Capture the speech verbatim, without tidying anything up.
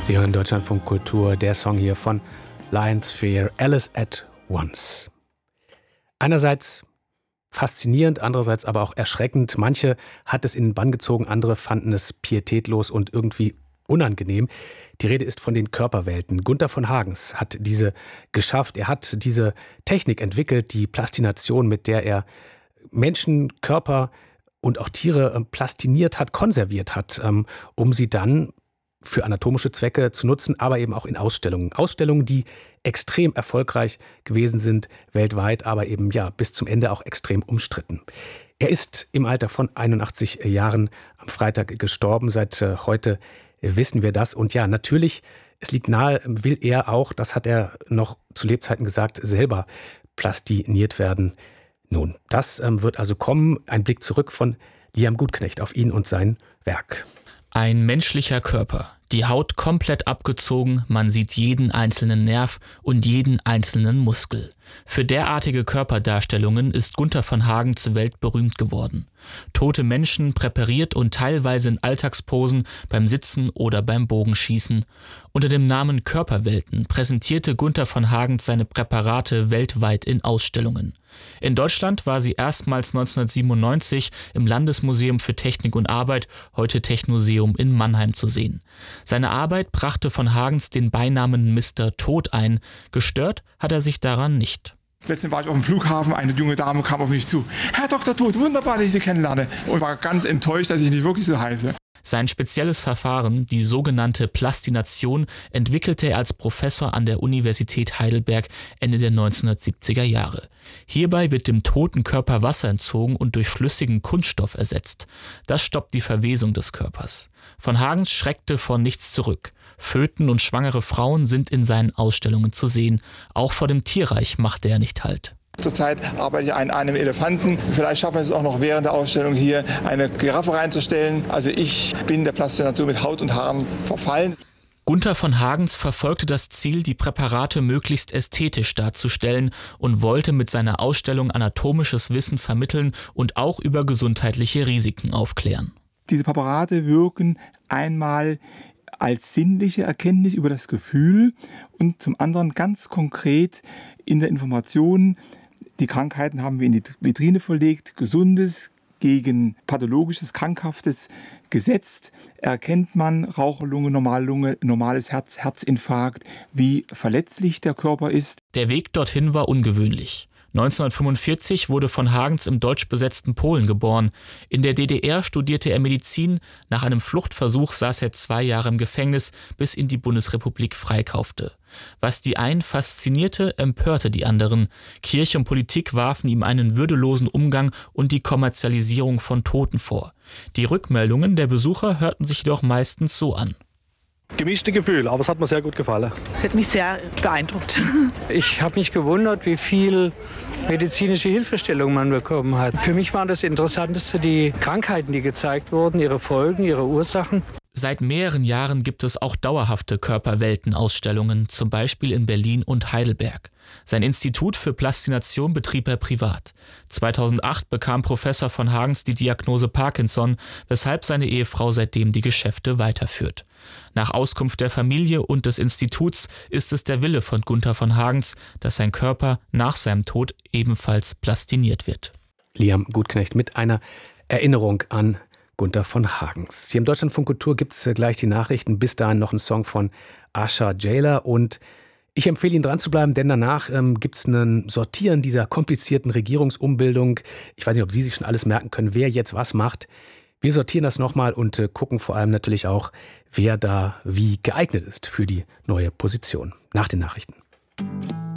Sie hören Deutschlandfunk Kultur, der Song hier von Lions Fear, Alice at Once. Einerseits faszinierend, andererseits aber auch erschreckend. Manche hat es in den Bann gezogen, andere fanden es pietätlos und irgendwie unangenehm. Die Rede ist von den Körperwelten. Gunther von Hagens hat diese geschafft. Er hat diese Technik entwickelt, die Plastination, mit der er Menschen, Körper und auch Tiere plastiniert hat, konserviert hat, um sie dann für anatomische Zwecke zu nutzen, aber eben auch in Ausstellungen. Ausstellungen, die extrem erfolgreich gewesen sind, weltweit, aber eben ja bis zum Ende auch extrem umstritten. Er ist im Alter von einundachtzig Jahren am Freitag gestorben. Seit äh, heute wissen wir das. Und ja, natürlich, es liegt nahe, will er auch, das hat er noch zu Lebzeiten gesagt, selber plastiniert werden. Nun, das ähm, wird also kommen. Ein Blick zurück von Liam Gutknecht auf ihn und sein Werk. Ein menschlicher Körper, die Haut komplett abgezogen, man sieht jeden einzelnen Nerv und jeden einzelnen Muskel. Für derartige Körperdarstellungen ist Gunther von Hagens weltberühmt geworden. Tote Menschen präpariert und teilweise in Alltagsposen beim Sitzen oder beim Bogenschießen. Unter dem Namen Körperwelten präsentierte Gunther von Hagens seine Präparate weltweit in Ausstellungen. In Deutschland war sie erstmals neunzehnhundertsiebenundneunzig im Landesmuseum für Technik und Arbeit, heute Technoseum in Mannheim zu sehen. Seine Arbeit brachte von Hagens den Beinamen Mister Tod ein. Gestört hat er sich daran nicht. Letztens war ich auf dem Flughafen, eine junge Dame kam auf mich zu. Herr Doktor Tod, wunderbar, dass ich Sie kennenlerne. Und war ganz enttäuscht, dass ich nicht wirklich so heiße. Sein spezielles Verfahren, die sogenannte Plastination, entwickelte er als Professor an der Universität Heidelberg Ende der neunzehnhundertsiebziger Jahre. Hierbei wird dem toten Körper Wasser entzogen und durch flüssigen Kunststoff ersetzt. Das stoppt die Verwesung des Körpers. Von Hagens schreckte vor nichts zurück. Föten und schwangere Frauen sind in seinen Ausstellungen zu sehen. Auch vor dem Tierreich machte er nicht Halt. Zurzeit arbeite ich an einem Elefanten. Vielleicht schaffen wir es auch noch während der Ausstellung hier eine Giraffe reinzustellen. Also ich bin der Plastination mit Haut und Haaren verfallen. Gunther von Hagens verfolgte das Ziel, die Präparate möglichst ästhetisch darzustellen und wollte mit seiner Ausstellung anatomisches Wissen vermitteln und auch über gesundheitliche Risiken aufklären. Diese Präparate wirken einmal als sinnliche Erkenntnis über das Gefühl und zum anderen ganz konkret in der Information. Die Krankheiten haben wir in die Vitrine verlegt, Gesundes gegen Pathologisches, Krankhaftes gesetzt. Erkennt man Raucherlunge, Normallunge, normales Herz, Herzinfarkt, wie verletzlich der Körper ist. Der Weg dorthin war ungewöhnlich. neunzehnhundertfünfundvierzig wurde von Hagens im deutsch besetzten Polen geboren. In der D D R studierte er Medizin. Nach einem Fluchtversuch saß er zwei Jahre im Gefängnis, bis ihn die Bundesrepublik freikaufte. Was die einen faszinierte, empörte die anderen. Kirche und Politik warfen ihm einen würdelosen Umgang und die Kommerzialisierung von Toten vor. Die Rückmeldungen der Besucher hörten sich jedoch meistens so an. Gemischte Gefühle, aber es hat mir sehr gut gefallen. Hat mich sehr beeindruckt. Ich habe mich gewundert, wie viel medizinische Hilfestellung man bekommen hat. Für mich war das Interessanteste die Krankheiten, die gezeigt wurden, ihre Folgen, ihre Ursachen. Seit mehreren Jahren gibt es auch dauerhafte Körperweltenausstellungen, zum Beispiel in Berlin und Heidelberg. Sein Institut für Plastination betrieb er privat. zweitausendacht bekam Professor von Hagens die Diagnose Parkinson, weshalb seine Ehefrau seitdem die Geschäfte weiterführt. Nach Auskunft der Familie und des Instituts ist es der Wille von Gunther von Hagens, dass sein Körper nach seinem Tod ebenfalls plastiniert wird. Liam Gutknecht mit einer Erinnerung an Gunther von Hagens. Hier im Deutschlandfunk Kultur gibt es gleich die Nachrichten. Bis dahin noch ein Song von Asha Jailer. Und ich empfehle Ihnen dran zu bleiben, denn danach ähm, gibt es ein Sortieren dieser komplizierten Regierungsumbildung. Ich weiß nicht, ob Sie sich schon alles merken können, wer jetzt was macht. Wir sortieren das nochmal und äh, gucken vor allem natürlich auch, wer da wie geeignet ist für die neue Position. Nach den Nachrichten.